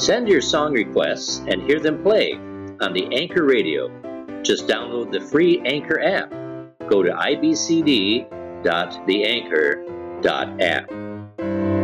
Send your song requests and hear them play on the Anchor Radio. Just download the free Anchor app. Go to ibcd.theanchor.app.